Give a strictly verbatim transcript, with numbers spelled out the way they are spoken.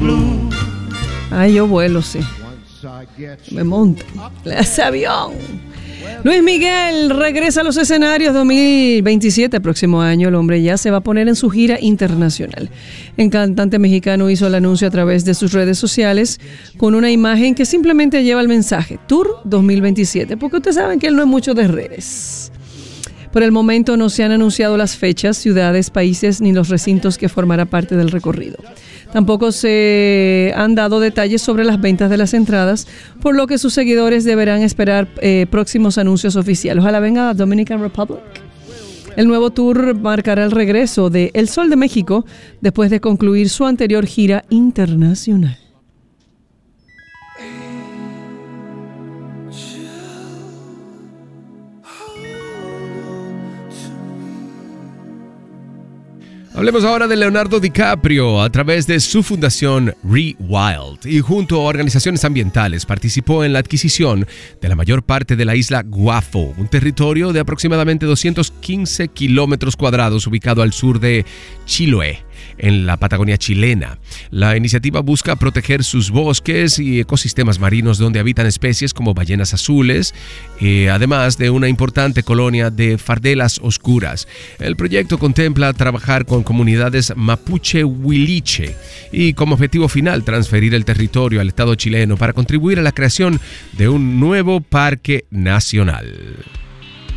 Ay, yo vuelo, sí. Me monto. Ese avión. Luis Miguel regresa a los escenarios dos mil veintisiete, el próximo año. El hombre ya se va a poner en su gira internacional. El cantante mexicano hizo el anuncio a través de sus redes sociales con una imagen que simplemente lleva el mensaje Tour dos mil veintisiete, porque ustedes saben que él no es mucho de redes. Por el momento no se han anunciado las fechas, ciudades, países ni los recintos que formará parte del recorrido. Tampoco se han dado detalles sobre las ventas de las entradas, por lo que sus seguidores deberán esperar eh, próximos anuncios oficiales. Ojalá venga a Dominican Republic. El nuevo tour marcará el regreso de El Sol de México después de concluir su anterior gira internacional. Hablemos ahora de Leonardo DiCaprio. A través de su fundación ReWild y junto a organizaciones ambientales participó en la adquisición de la mayor parte de la isla Guafo, un territorio de aproximadamente doscientos quince kilómetros cuadrados ubicado al sur de Chiloé, en la Patagonia chilena. La iniciativa busca proteger sus bosques y ecosistemas marinos donde habitan especies como ballenas azules, eh, además de una importante colonia de fardelas oscuras. El proyecto contempla trabajar con comunidades mapuche huiliche y como objetivo final transferir el territorio al Estado chileno para contribuir a la creación de un nuevo parque nacional.